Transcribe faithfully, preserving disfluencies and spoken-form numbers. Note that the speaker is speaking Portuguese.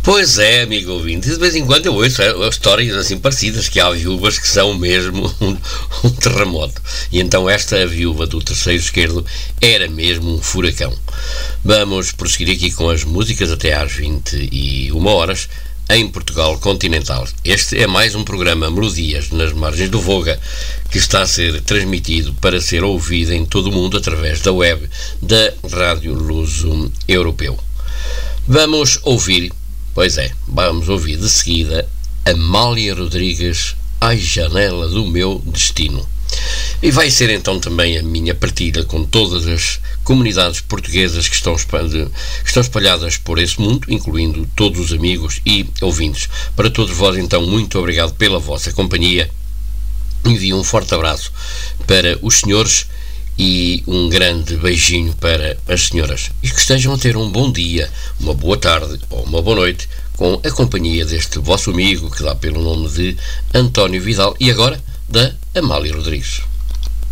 Pois é, amigo ouvinte, de vez em quando eu ouço é, histórias assim parecidas, que há viúvas que são mesmo um, um terremoto. E então esta viúva do terceiro esquerdo era mesmo um furacão. Vamos prosseguir aqui com as músicas até às vinte e uma horas, em Portugal Continental. Este é mais um programa Melodias nas Margens do Voga, que está a ser transmitido para ser ouvido em todo o mundo através da web da Rádio Luso Europeu. Vamos ouvir, pois é, vamos ouvir de seguida Amália Rodrigues, À Janela do Meu Destino. E vai ser então também a minha partilha com todas as comunidades portuguesas que estão, que estão espalhadas por esse mundo, incluindo todos os amigos e ouvintes. Para todos vós, então, muito obrigado pela vossa companhia. Envio um forte abraço para os senhores e um grande beijinho para as senhoras. E que estejam a ter um bom dia, uma boa tarde ou uma boa noite com a companhia deste vosso amigo que dá pelo nome de António Vidal e agora da Amália Rodrigues.